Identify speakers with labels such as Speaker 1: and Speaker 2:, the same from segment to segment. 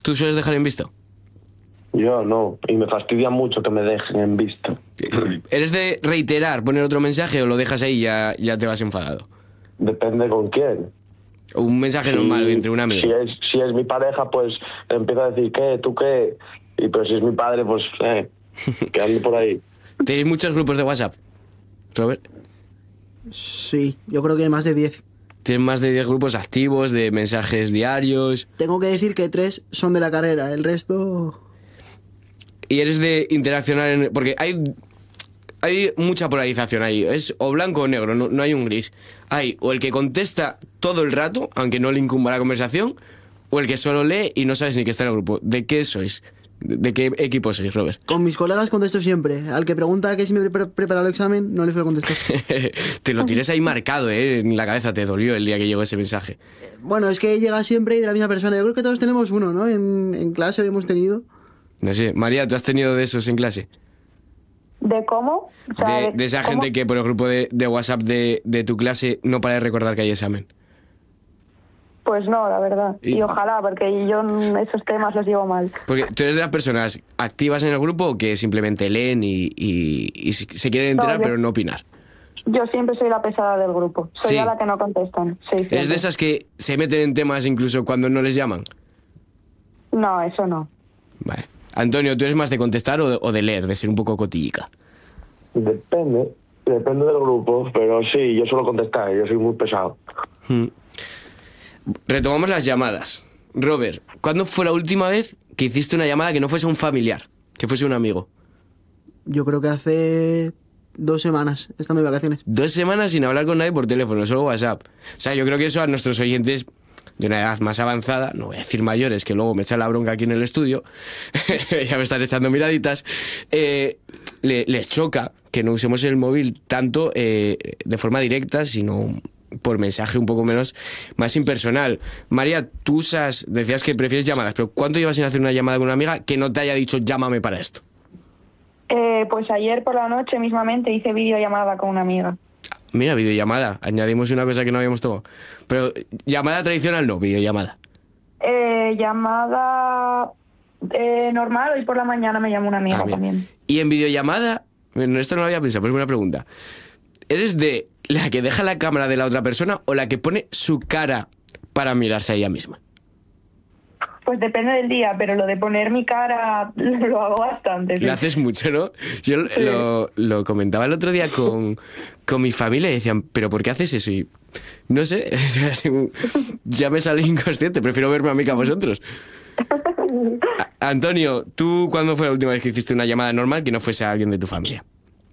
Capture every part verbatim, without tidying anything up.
Speaker 1: ¿Tú sueles dejar en visto?
Speaker 2: Yo no, y me fastidia mucho que me dejen en visto.
Speaker 1: ¿Eres de reiterar, poner otro mensaje o lo dejas ahí y ya, ya te vas enfadado?
Speaker 2: Depende con quién.
Speaker 1: Un mensaje
Speaker 2: Si-
Speaker 1: normal entre un amigo.
Speaker 2: Si es, si es mi pareja, pues empiezo a decir, ¿qué? ¿Tú qué? Y pero si es mi padre, pues, eh, que ande por ahí.
Speaker 1: ¿Tenéis muchos grupos de WhatsApp, Robert?
Speaker 3: Sí, yo creo que hay más de diez.
Speaker 1: ¿Tienes más de diez grupos activos, de mensajes diarios?
Speaker 3: Tengo que decir que tres son de la carrera, el resto...
Speaker 1: ¿Y eres de interaccionar en...? Porque hay, hay mucha polarización ahí. Es o blanco o negro, no, no hay un gris. Hay o el que contesta todo el rato, aunque no le incumba la conversación, o el que solo lee y no sabes ni que está en el grupo. ¿De qué sois? ¿De, de qué equipo sois, Robert?
Speaker 3: Con mis colegas contesto siempre. Al que pregunta que si me he pre- preparado el examen, no le suelo contestar.
Speaker 1: Te lo tienes ahí marcado, ¿eh? En la cabeza, te dolió el día que llegó ese mensaje.
Speaker 3: Bueno, es que llega siempre y de la misma persona. Yo creo que todos tenemos uno, ¿no? En, en clase hemos tenido.
Speaker 1: No sé, María, ¿tú has tenido de esos en clase?
Speaker 4: ¿De cómo? O sea,
Speaker 1: De, de esa
Speaker 4: ¿cómo?
Speaker 1: gente que por el grupo de, de WhatsApp de, de tu clase no para de recordar que hay examen.
Speaker 4: Pues no, la verdad.
Speaker 1: Y-
Speaker 4: Y, ojalá, porque yo mm, esos temas los llevo mal.
Speaker 1: Porque tú eres de las personas activas en el grupo o que simplemente leen y, y- y se se quieren enterar
Speaker 4: No, yo-
Speaker 1: pero no opinar.
Speaker 4: Yo siempre soy la pesada del grupo. Soy
Speaker 1: Sí.
Speaker 4: a la que no contestan. Sí,
Speaker 1: ¿Eres
Speaker 4: siempre.
Speaker 1: de esas que se meten en temas incluso cuando no les llaman?
Speaker 4: No, eso no.
Speaker 1: Vale. Antonio, ¿tú eres más de contestar o de, o de leer, de ser un poco cotillica?
Speaker 2: Depende, depende del grupo, pero sí, yo suelo contestar, yo soy muy pesado.
Speaker 1: Hmm. Retomamos las llamadas. Robert, ¿cuándo fue la última vez que hiciste una llamada que no fuese un familiar, que fuese un amigo?
Speaker 3: Yo creo que hace dos semanas, estando de vacaciones.
Speaker 1: Dos semanas sin hablar con nadie por teléfono, solo WhatsApp. O sea, yo creo que eso a nuestros oyentes de una edad más avanzada, no voy a decir mayores, que luego me echan la bronca aquí en el estudio, ya me están echando miraditas, eh, le- les choca que no usemos el móvil tanto eh, de forma directa, sino por mensaje un poco menos, más impersonal. María, tú usas, decías que prefieres llamadas, pero ¿cuánto llevas sin hacer una llamada con una amiga que no te haya dicho llámame para esto?
Speaker 4: Eh, pues ayer por la noche mismamente hice videollamada con una amiga.
Speaker 1: Mira, videollamada, añadimos una cosa que no habíamos tomado. Pero llamada tradicional no, videollamada.
Speaker 4: Eh, llamada eh, normal, hoy por la mañana me llamó una amiga
Speaker 1: Ah, bien.
Speaker 4: también.
Speaker 1: Y en videollamada, bueno, esto no lo había pensado, pero es una pregunta. ¿Eres de la que deja la cámara de la otra persona o la que pone su cara para mirarse a ella misma?
Speaker 4: Pues depende del día, pero lo de poner mi cara lo hago bastante. sí.
Speaker 1: Lo haces mucho, ¿no? Yo lo, lo comentaba el otro día con, con mi familia y decían, ¿pero por qué haces eso? Y no sé, ya me salí inconsciente, prefiero verme a mí que a vosotros. A- Antonio, ¿tú cuándo fue la última vez que hiciste una llamada normal que no fuese a alguien de tu familia?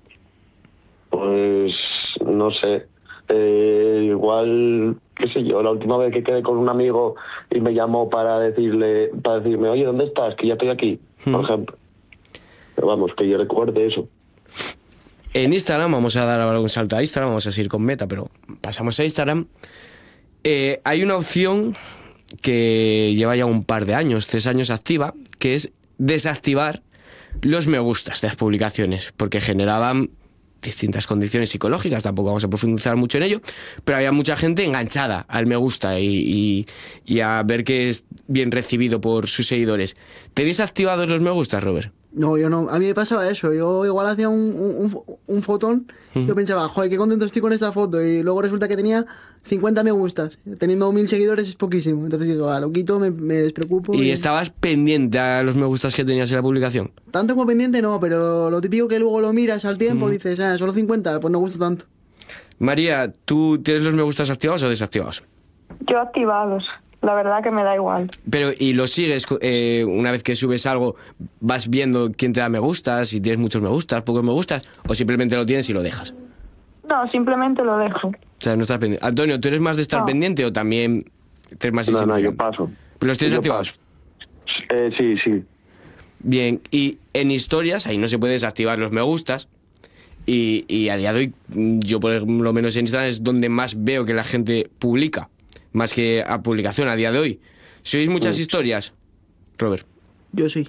Speaker 2: Pues no sé, eh, igual, qué sé yo, la última vez que quedé con un amigo y me llamó para decirle, para decirme, oye, ¿dónde estás? Que ya estoy aquí, por
Speaker 1: Hmm.
Speaker 2: ejemplo. Pero vamos, que yo recuerde eso.
Speaker 1: En Instagram, vamos a dar ahora un salto a Instagram, vamos a seguir con Meta, pero pasamos a Instagram. Eh, hay una opción que lleva ya un par de años, tres años activa, que es desactivar los me gustas de las publicaciones, porque generaban distintas condiciones psicológicas, tampoco vamos a profundizar mucho en ello, pero había mucha gente enganchada al me gusta y, y, y a ver que es bien recibido por sus seguidores. ¿Tenéis activados los me gustas, Robert?
Speaker 3: No, yo no. A mí me pasaba eso. Yo igual hacía un, un, un- un fotón. Yo pensaba, joder, qué contento estoy con esta foto. Y luego resulta que tenía cincuenta me gustas. Teniendo mil seguidores es poquísimo. Entonces digo, ah, lo quito, me, me despreocupo.
Speaker 1: ¿Y estabas pendiente a los me gustas que tenías en la publicación?
Speaker 3: Tanto como pendiente no, pero lo típico que luego lo miras al tiempo, dices, ah, solo cincuenta, pues no gusta tanto.
Speaker 1: María, ¿tú tienes los me gustas activados o desactivados?
Speaker 4: Yo activados. La verdad que me da igual.
Speaker 1: Pero, ¿y lo sigues eh, una vez que subes algo? ¿Vas viendo quién te da me gustas? Si tienes muchos me gustas, pocos me gustas, o simplemente lo tienes y lo dejas?
Speaker 4: No, simplemente lo dejo.
Speaker 1: O sea, no estás pendiente. Antonio, ¿tú eres más de estar
Speaker 4: No.
Speaker 1: pendiente o también eres más
Speaker 2: No, no, yo
Speaker 1: insignificante?
Speaker 2: paso.
Speaker 1: ¿Pero los tienes
Speaker 2: Yo
Speaker 1: activados?
Speaker 2: paso. Eh, sí, sí.
Speaker 1: Bien, y en historias, ahí no se puede desactivar los me gustas. Y, y a día de hoy, mm, yo por lo menos en Instagram es donde más veo que la gente publica, más que a publicación a día de hoy. ¿Sois muchas
Speaker 2: Mm.
Speaker 1: historias, Robert?
Speaker 3: Yo sí.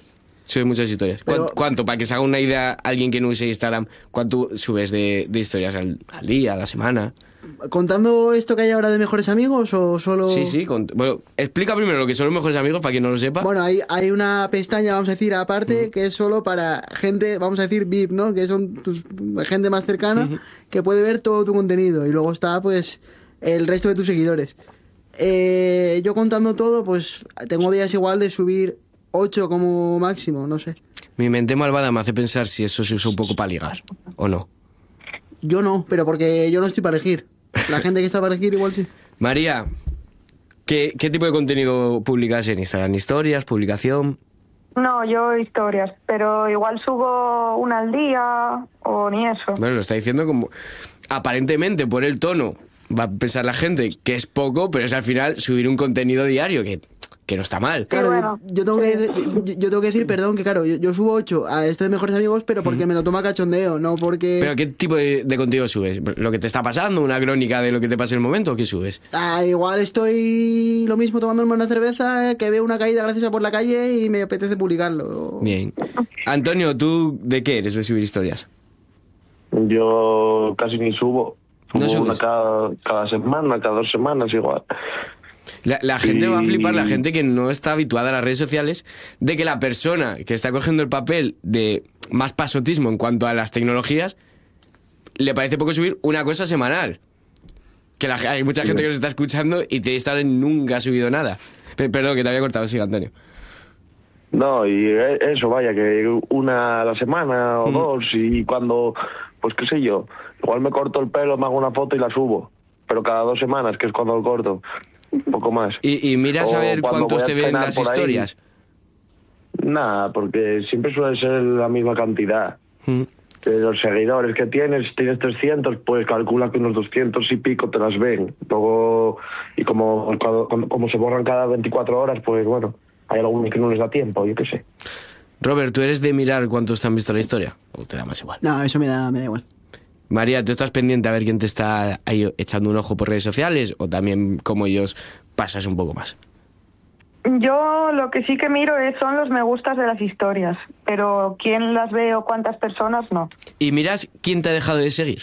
Speaker 1: Subes muchas historias.
Speaker 3: Pero-
Speaker 1: ¿Cuánto, cuánto? Para que se haga una idea alguien que no use Instagram, ¿cuánto subes de, de historias al, al día, a la semana?
Speaker 3: ¿Contando esto que hay ahora de mejores amigos o solo...?
Speaker 1: Sí, sí. con- bueno, explica primero lo que son los mejores amigos para quien no lo sepa.
Speaker 3: Bueno, hay, hay una pestaña, vamos a decir, aparte, que es solo para gente, vamos a decir, V I P, ¿no? Que son tus gente más cercana, que puede ver todo tu contenido. Y luego está, pues, el resto de tus seguidores. Eh, yo contando todo, pues, tengo días igual de subir ocho como máximo, no sé.
Speaker 1: Mi mente malvada me hace pensar si eso se usa un poco para ligar o no.
Speaker 3: Yo no, pero porque yo no estoy para elegir. La gente que está para elegir igual sí.
Speaker 1: María, ¿qué, qué tipo de contenido publicas en Instagram? ¿Historias? ¿Publicación?
Speaker 4: No, yo historias, pero igual subo una al día o ni eso.
Speaker 1: Bueno, lo está diciendo como... Aparentemente, por el tono, va a pensar la gente que es poco, pero es al final subir un contenido diario, que, que no está mal.
Speaker 3: Claro,
Speaker 4: bueno,
Speaker 3: yo, yo tengo que, yo, yo tengo que decir, perdón, que claro, yo, yo subo ocho a esto de mejores amigos, pero porque me lo toma cachondeo, no porque...
Speaker 1: ¿Pero qué tipo de, de contenido subes? ¿Lo que te está pasando? ¿Una crónica de lo que te pasa en el momento? ¿O qué subes?
Speaker 3: Ah, igual estoy lo mismo tomándome una cerveza, eh, que veo una caída graciosa por la calle y me apetece publicarlo.
Speaker 1: Bien. Antonio, ¿tú de qué eres de subir historias?
Speaker 2: Yo casi ni subo.
Speaker 1: ¿No
Speaker 2: Subo una
Speaker 1: subes?
Speaker 2: cada, cada semana, cada dos semanas igual.
Speaker 1: La, la gente va a
Speaker 2: Y-
Speaker 1: flipar, la gente que no está habituada a las redes sociales, de que la persona que está cogiendo el papel de más pasotismo en cuanto a las tecnologías, le parece poco subir una cosa semanal. Que la- hay mucha gente que nos está escuchando y te está nunca ha subido nada. Pe- Perdón, que te había cortado, sigue, Antonio.
Speaker 2: No, y e- eso, vaya, que una a la semana o dos, y cuando, pues qué sé yo, igual me corto el pelo, me hago una foto y la subo. Pero cada dos semanas, que es cuando lo corto. Un poco más.
Speaker 1: Y, y miras a
Speaker 2: O
Speaker 1: ver
Speaker 2: cuando
Speaker 1: cuántos
Speaker 2: voy a
Speaker 1: te ven
Speaker 2: cenar
Speaker 1: las
Speaker 2: por ahí.
Speaker 1: historias.
Speaker 2: Nada, porque siempre suele ser la misma cantidad.
Speaker 1: Mm.
Speaker 2: De los seguidores que tienes, tienes trescientos, pues calcula que unos doscientos y pico te las ven. Luego, y como, como, como se borran cada veinticuatro horas, pues bueno, hay algunos que no les da tiempo, yo qué sé.
Speaker 1: Robert, ¿tú eres de mirar cuántos te han visto la historia? ¿O te da más igual?
Speaker 3: No, eso me da, me da igual.
Speaker 1: María, ¿tú estás pendiente a ver quién te está ahí echando un ojo por redes sociales? ¿O también, como ellos, pasas un poco más?
Speaker 4: Yo lo que sí que miro es, son los me gustas de las historias, pero quién las ve o cuántas personas, no.
Speaker 1: ¿Y miras quién te ha dejado de seguir?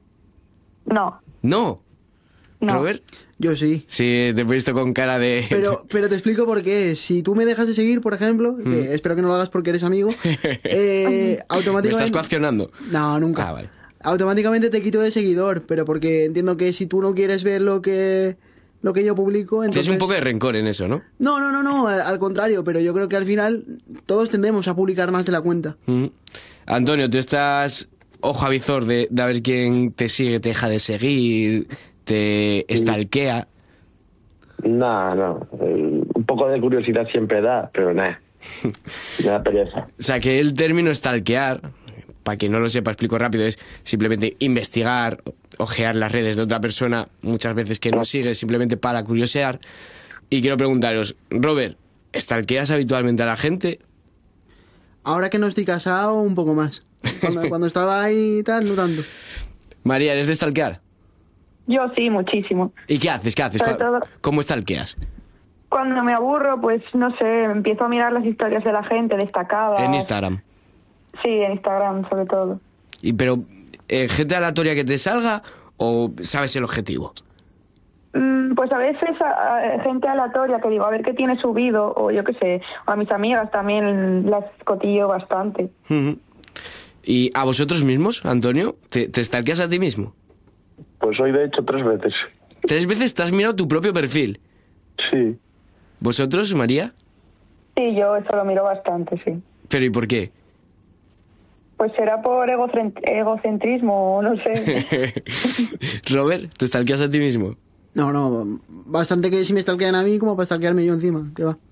Speaker 4: No,
Speaker 1: No.
Speaker 4: no.
Speaker 1: ¿Robert?
Speaker 3: Yo sí.
Speaker 1: Sí, te he visto con cara de...
Speaker 3: Pero, pero te explico por qué. Si tú me dejas de seguir, por ejemplo, que espero que no lo hagas porque eres amigo, eh,
Speaker 1: ¿Me
Speaker 3: automáticamente...
Speaker 1: estás coaccionando?
Speaker 3: No, nunca.
Speaker 1: Ah, vale.
Speaker 3: Automáticamente te quito de seguidor, pero porque entiendo que si tú no quieres ver lo que lo que yo publico, entonces...
Speaker 1: Tienes un poco de rencor en eso, ¿no?
Speaker 3: No, no, no, no, al, al contrario, pero yo creo que al final todos tendemos a publicar más de la cuenta.
Speaker 1: Mm. Antonio, tú estás ojo avizor de, de a ver quién te sigue, te deja de seguir, te stalkea.
Speaker 2: Nada, no. Eh, un poco de curiosidad siempre da, pero nada. Me da pereza.
Speaker 1: O sea, que el término stalkear, para quien no lo sepa, explico rápido, es simplemente investigar, ojear las redes de otra persona, muchas veces que no sigue, simplemente para curiosear. Y quiero preguntaros, Robert, ¿stalkeas habitualmente a la gente?
Speaker 3: Ahora que no estoy casado, un poco más. Cuando, cuando estaba ahí y tal, no tanto.
Speaker 1: María, ¿eres de stalkear?
Speaker 4: Yo sí, muchísimo.
Speaker 1: ¿Y qué haces? ¿Qué haces?
Speaker 4: Sobre todo-
Speaker 1: ¿Cómo stalkeas?
Speaker 4: Cuando me aburro, pues no sé, empiezo a mirar las historias de la gente destacadas.
Speaker 1: En Instagram.
Speaker 4: Sí, en Instagram sobre todo.
Speaker 1: Y pero, eh, ¿gente aleatoria que te salga o sabes el objetivo?
Speaker 4: Mm, Pues a veces a, a gente aleatoria que digo, a ver qué tiene subido, o yo qué sé, o a mis amigas también las cotillo bastante.
Speaker 1: Ujú. ¿Y a vosotros mismos, Antonio? ¿Te, te stalkeas a ti mismo?
Speaker 2: Pues hoy de hecho tres veces.
Speaker 1: Tres veces te has mirado tu propio perfil.
Speaker 2: Sí.
Speaker 1: ¿Vosotros, María?
Speaker 4: Sí, yo eso lo miro bastante, sí.
Speaker 1: ¿Pero y por qué?
Speaker 4: Pues será por egocent- egocentrismo, o no sé.
Speaker 1: Robert, ¿te stalkeas a ti mismo?
Speaker 3: No, no, bastante que si me stalkean a mí como para stalkearme yo encima, que va.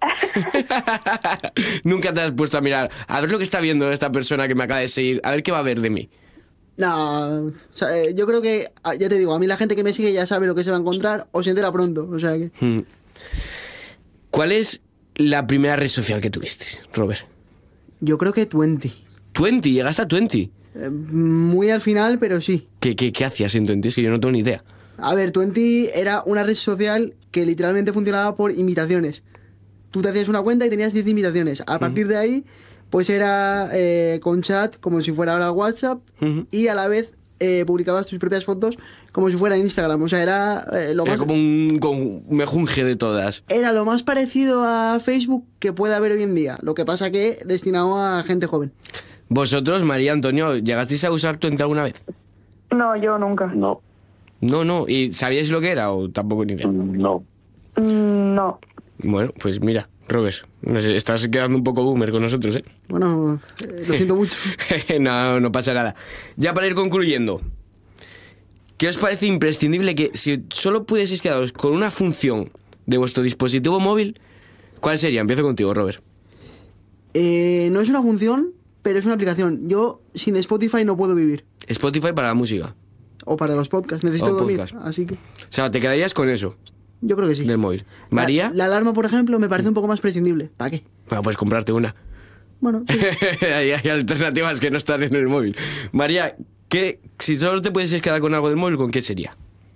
Speaker 1: Nunca te has puesto a mirar, a ver lo que está viendo esta persona que me acaba de seguir, a ver qué va a ver de mí.
Speaker 3: No, o sea, eh, yo creo que, ah, ya te digo, a mí la gente que me sigue ya sabe lo que se va a encontrar o se entera pronto, o sea que...
Speaker 1: Hmm. ¿Cuál es la primera red social que tuviste, Robert?
Speaker 3: Yo creo que veinte.
Speaker 1: veinte, llegaste a veinte.
Speaker 3: Eh, muy al final, pero sí.
Speaker 1: ¿Qué, qué, qué hacías en veinte? Es que yo no tengo ni idea.
Speaker 3: A ver, veinte era una red social que literalmente funcionaba por invitaciones. Tú te hacías una cuenta y tenías diez invitaciones. A partir de ahí, pues era eh, con chat, como si fuera ahora WhatsApp,
Speaker 1: Ujú.
Speaker 3: y a la vez eh, publicabas tus propias fotos como si fuera Instagram. O sea, era eh, lo
Speaker 1: Era
Speaker 3: más...
Speaker 1: como un, como un mejunje de todas.
Speaker 3: Era lo más parecido a Facebook que puede haber hoy en día. Lo que pasa que destinado a gente joven.
Speaker 1: Vosotros, María, Antonio, ¿llegasteis a usar Twenty alguna vez?
Speaker 4: No, yo nunca.
Speaker 2: No,
Speaker 1: No, no. ¿Y sabíais lo que era o tampoco ni idea?
Speaker 2: no.
Speaker 4: Mm, No.
Speaker 1: Bueno, pues mira, Robert, no sé, estás quedando un poco boomer con nosotros, ¿eh?
Speaker 3: Bueno, eh, lo siento mucho.
Speaker 1: no, no pasa nada. Ya para ir concluyendo, ¿qué os parece imprescindible que si solo pudieseis quedaros con una función de vuestro dispositivo móvil, cuál sería? Empiezo contigo, Robert.
Speaker 3: Eh, no es una función, pero es una aplicación. Yo sin Spotify no puedo vivir.
Speaker 1: Spotify para la música.
Speaker 3: O para los podcasts. Necesito
Speaker 1: O
Speaker 3: dormir.
Speaker 1: podcast.
Speaker 3: Así que
Speaker 1: O sea, te quedarías con eso,
Speaker 3: yo creo que sí.
Speaker 1: del móvil. María,
Speaker 3: La, la alarma, por ejemplo, me parece un poco más prescindible. ¿Para qué?
Speaker 1: bueno, puedes comprarte una.
Speaker 3: Bueno, sí.
Speaker 1: hay, hay alternativas que no están en el móvil. María, ¿qué, si solo te pudieses quedar con algo del móvil, ¿con qué sería?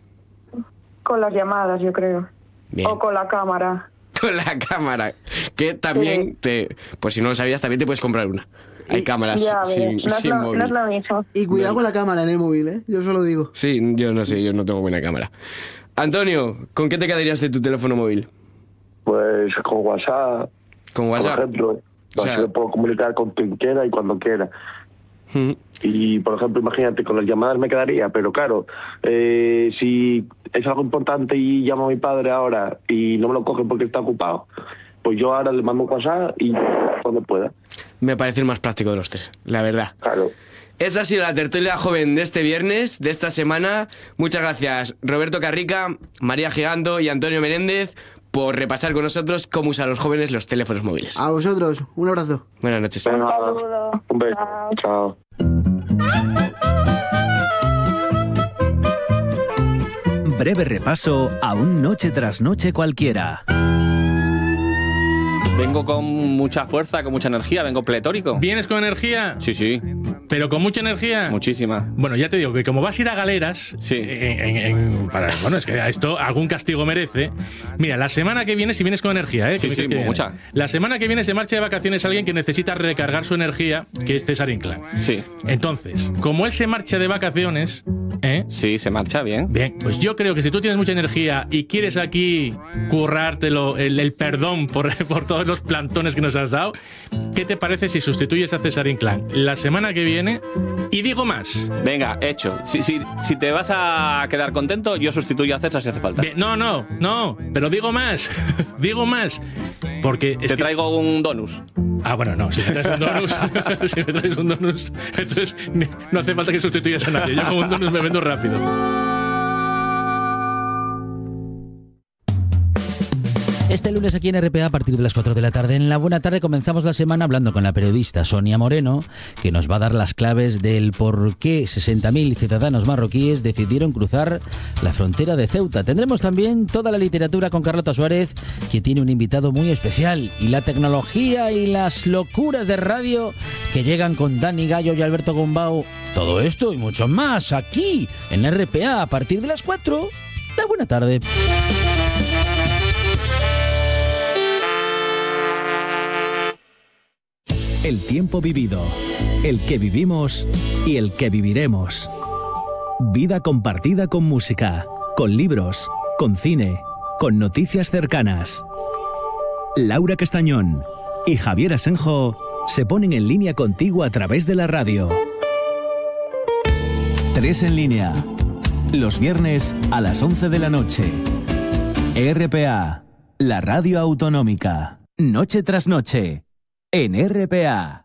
Speaker 4: Con las llamadas, yo creo.
Speaker 1: Bien.
Speaker 4: O con la cámara.
Speaker 1: Con la cámara, que también
Speaker 4: Sí.
Speaker 1: te... Pues si no lo sabías, también te puedes comprar una. Hay
Speaker 3: Y-
Speaker 1: cámaras
Speaker 4: Ya, ves,
Speaker 1: sin,
Speaker 4: no, es
Speaker 1: sin
Speaker 4: lo,
Speaker 1: móvil.
Speaker 4: no es lo mismo.
Speaker 3: Y cuidado con la cámara en el móvil, ¿eh? Yo solo digo.
Speaker 1: Sí, yo no sé, yo no tengo buena cámara. Antonio, ¿con qué te quedarías de tu teléfono móvil?
Speaker 2: Pues con WhatsApp,
Speaker 1: ¿Con WhatsApp?
Speaker 2: por ejemplo.
Speaker 1: O sea-
Speaker 2: Así que puedo comunicar con quien quiera y cuando quiera.
Speaker 1: Ujú.
Speaker 2: Y, por ejemplo, imagínate, con las llamadas me quedaría, pero claro, eh, si es algo importante y llamo a mi padre ahora y no me lo coge porque está ocupado, pues yo ahora le mando un WhatsApp y cuando pueda.
Speaker 1: Me parece el más práctico de los tres, la verdad.
Speaker 2: Claro.
Speaker 1: Esta ha sido la tertulia joven de este viernes, de esta semana. Muchas gracias, Roberto Carrica, María Gigando y Antonio Menéndez, por repasar con nosotros cómo usan los jóvenes los teléfonos móviles.
Speaker 3: A vosotros, un abrazo.
Speaker 1: Buenas noches.
Speaker 2: Venga,
Speaker 4: saludo.
Speaker 2: un beso.
Speaker 4: Chao.
Speaker 2: Chao.
Speaker 5: Breve repaso a un noche tras noche cualquiera.
Speaker 6: Vengo con mucha fuerza, con mucha energía, vengo pletórico.
Speaker 7: ¿Vienes con energía?
Speaker 6: Sí, sí,
Speaker 7: ¿Pero con mucha energía?
Speaker 6: muchísima.
Speaker 7: Bueno, ya te digo que como vas a ir a galeras,
Speaker 6: Sí.
Speaker 7: en- en- en- para, bueno, es que esto algún castigo merece. Mira, la semana que viene, si vienes con energía, ¿eh?
Speaker 6: Sí,
Speaker 7: que me
Speaker 6: sí,
Speaker 7: dices que viene.
Speaker 6: mucha.
Speaker 7: La semana que viene se marcha de vacaciones alguien que necesita recargar su energía, que es César Inclán.
Speaker 6: Sí,
Speaker 7: Entonces, como él se marcha de vacaciones, ¿eh?
Speaker 6: sí, se marcha bien.
Speaker 7: Bien, pues yo creo que si tú tienes mucha energía y quieres aquí currártelo, el, el perdón por, por todos los plantones que nos has dado, ¿qué te parece si sustituyes a César Inclán la semana que viene? Y digo más.
Speaker 6: Venga, hecho. Si, si, si te vas a quedar contento, yo sustituyo a César si hace falta.
Speaker 7: Bien, no, no, no, pero digo más, digo más, porque es
Speaker 6: Te
Speaker 7: que-
Speaker 6: traigo un donus.
Speaker 7: Ah, bueno, no, si me traes un donus, si me traes un donus, entonces ni- no hace falta que sustituyas a nadie, yo con un donus me vendo rápido.
Speaker 8: Este lunes aquí en R P A a partir de las cuatro de la tarde. En la Buena Tarde comenzamos la semana hablando con la periodista Sonia Moreno, que nos va a dar las claves del por qué sesenta mil ciudadanos marroquíes decidieron cruzar la frontera de Ceuta. Tendremos también toda la literatura con Carlota Suárez, que tiene un invitado muy especial, y la tecnología y las locuras de radio que llegan con Dani Gallo y Alberto Gombau. Todo esto y mucho más aquí en R P A a partir de las cuatro. La Buena Tarde.
Speaker 5: El tiempo vivido, el que vivimos y el que viviremos. Vida compartida con música, con libros, con cine, con noticias cercanas. Laura Castañón y Javier Asenjo se ponen en línea contigo a través de la radio. Tres en línea. Los viernes a las once de la noche. R P A, la radio autonómica. Noche tras noche. En R P A.